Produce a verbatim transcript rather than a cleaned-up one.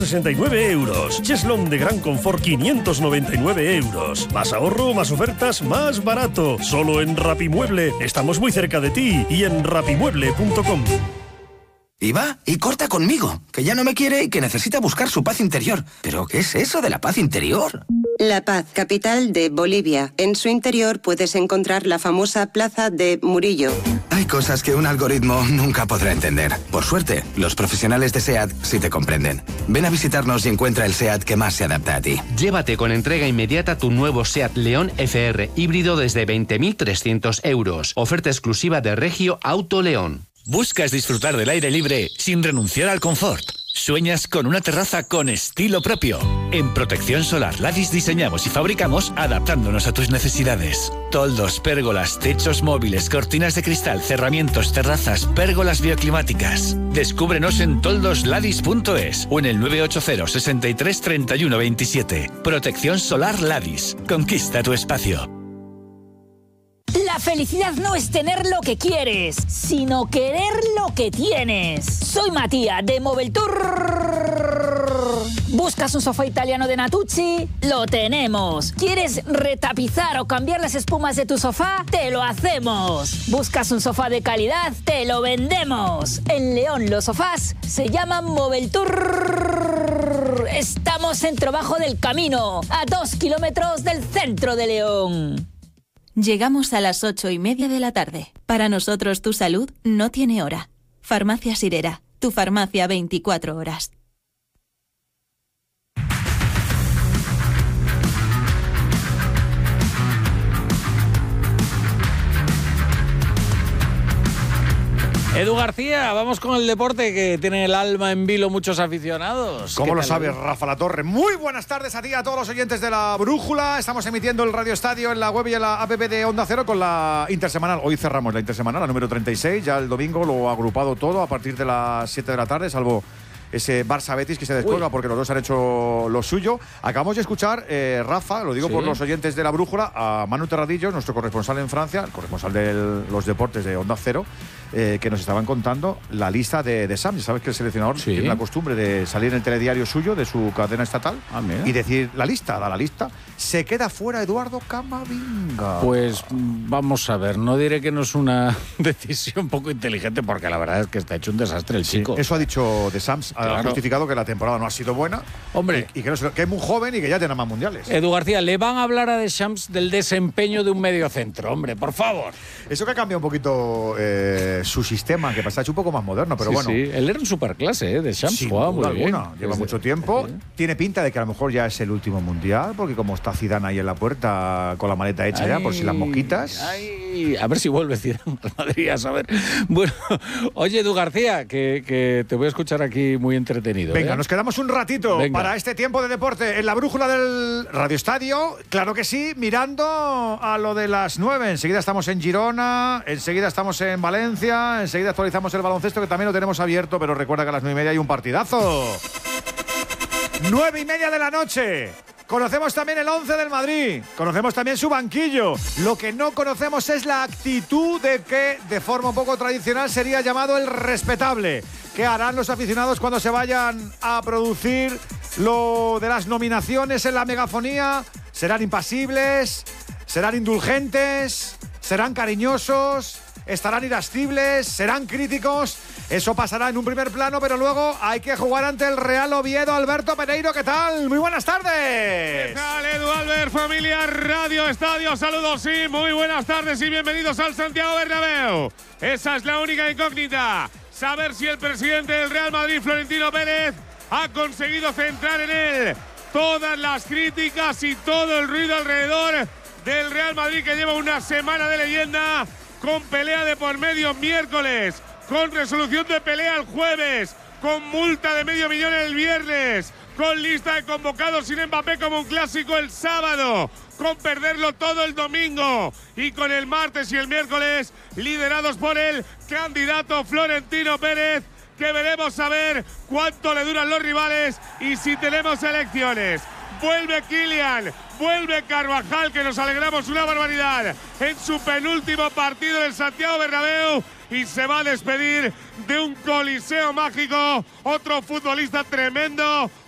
sesenta y nueve euros. Cheslong de gran confort quinientos noventa y nueve euros. Más ahorro, más ofertas, más barato. Solo en Rapimueble. Estamos muy cerca de ti y en rapimueble punto com. Y va y corta conmigo, que ya no me quiere y que necesita buscar su paz interior. ¿Pero qué es eso de la paz interior? La Paz, capital de Bolivia. En su interior puedes encontrar la famosa plaza de Murillo. Hay cosas que un algoritmo nunca podrá entender. Por suerte, los profesionales de SEAT sí te comprenden. Ven a visitarnos y encuentra el SEAT que más se adapta a ti. Llévate con entrega inmediata tu nuevo SEAT León F R híbrido desde veinte mil trescientos euros. Oferta exclusiva de Regio Auto León. ¿Buscas disfrutar del aire libre sin renunciar al confort? ¿Sueñas con una terraza con estilo propio? En Protección Solar Ladis diseñamos y fabricamos adaptándonos a tus necesidades. Toldos, pérgolas, techos móviles, cortinas de cristal, cerramientos, terrazas, pérgolas bioclimáticas. Descúbrenos en toldos ladis punto es o en el nueve ocho cero, sesenta y tres, treinta y uno veintisiete. Protección Solar Ladis. Conquista tu espacio. La felicidad no es tener lo que quieres, sino querer lo que tienes. Soy Matías de Moveltour. ¿Buscas un sofá italiano de Natuzzi? ¡Lo tenemos! ¿Quieres retapizar o cambiar las espumas de tu sofá? ¡Te lo hacemos! ¿Buscas un sofá de calidad? ¡Te lo vendemos! En León los sofás se llaman Moveltour. Estamos en Trabajo del Camino, a dos kilómetros del centro de León. Llegamos a las ocho y media de la tarde. Para nosotros tu salud no tiene hora. Farmacia Sirera, tu farmacia veinticuatro horas. Edu García, vamos con el deporte que tiene el alma en vilo muchos aficionados. ¿Cómo lo sabes, Rafa Latorre? Muy buenas tardes a ti y a todos los oyentes de La Brújula. Estamos emitiendo el Radio Estadio en la web y en la app de Onda Cero con la intersemanal. Hoy cerramos la intersemanal, la número treinta y seis. Ya el domingo lo ha agrupado todo a partir de las siete de la tarde, salvo ese Barça-Betis que se descuelga porque los dos han hecho lo suyo. Acabamos de escuchar, eh, Rafa, lo digo ¿Sí? por los oyentes de La Brújula, a Manu Terradillo, nuestro corresponsal en Francia, el corresponsal de los deportes de Onda Cero, eh, que nos estaban contando la lista de, de Sam. Ya sabes que el seleccionador ¿Sí? tiene la costumbre de salir en el telediario suyo, de su cadena estatal, ah, y decir la lista, da la lista. Se queda fuera Eduardo Camavinga. Pues vamos a ver, no diré que no es una decisión poco inteligente, porque la verdad es que está hecho un desastre el Sí, chico. eso ha dicho de Sams, ha Claro. justificado que la temporada no ha sido buena. Hombre. Y, y que, no se- que es muy joven y que ya tiene más mundiales. Edu García, le van a hablar a Deschamps del desempeño de un mediocentro, hombre, por favor. Eso que ha cambiado un poquito eh, su sistema, que pasa hecho un poco más moderno, pero Sí, bueno. sí. Él era un superclase, ¿eh? Deschamps Sin jugaba duda muy bien. alguna. Lleva Desde- mucho tiempo. Sí. Tiene pinta de que a lo mejor ya es el último mundial, porque como está Zidane ahí en la puerta con la maleta hecha ya, por si las mosquitas. Ay, a ver si vuelve Zidane a Madrid, a saber. Bueno, oye, Edu García, que, que te voy a escuchar aquí muy entretenido. Venga, ¿eh? nos quedamos un ratito Venga. para este tiempo de deporte en la brújula del Radio Estadio. Claro que sí, mirando a lo de las nueve. Enseguida estamos en Girona, enseguida estamos en Valencia, enseguida actualizamos el baloncesto, que también lo tenemos abierto, pero recuerda que a las nueve y media hay un partidazo. Nueve y media de la noche. Conocemos también el once del Madrid, conocemos también su banquillo. Lo que no conocemos es la actitud de que, de forma un poco tradicional, sería llamado el respetable. ¿Qué harán los aficionados cuando se vayan a producir lo de las nominaciones en la megafonía? ¿Serán impasibles? ¿Serán indulgentes? ¿Serán cariñosos? ¿Estarán irascibles? ¿Serán críticos? Eso pasará en un primer plano, pero luego hay que jugar ante el Real Oviedo. Alberto Pereiro, ¿qué tal? Muy buenas tardes. ¿Qué tal, Edu Albert, familia Radio Estadio? Saludos, sí, muy buenas tardes y bienvenidos al Santiago Bernabéu. Esa es la única incógnita. Saber si el presidente del Real Madrid, Florentino Pérez, ha conseguido centrar en él todas las críticas y todo el ruido alrededor del Real Madrid, que lleva una semana de leyenda, con pelea de por medio miércoles, con resolución de pelea el jueves, con multa de medio millón el viernes, con lista de convocados sin Mbappé como un clásico el sábado, con perderlo todo el domingo y con el martes y el miércoles liderados por el candidato Florentino Pérez, que veremos a ver cuánto le duran los rivales y si tenemos elecciones. Vuelve Kylian, vuelve Carvajal, que nos alegramos una barbaridad en su penúltimo partido del Santiago Bernabéu, y se va a despedir de un coliseo mágico, otro futbolista tremendo,